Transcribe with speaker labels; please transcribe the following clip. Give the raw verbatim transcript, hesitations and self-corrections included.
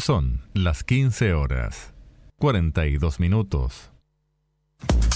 Speaker 1: Son las quince horas, cuarenta y dos minutos.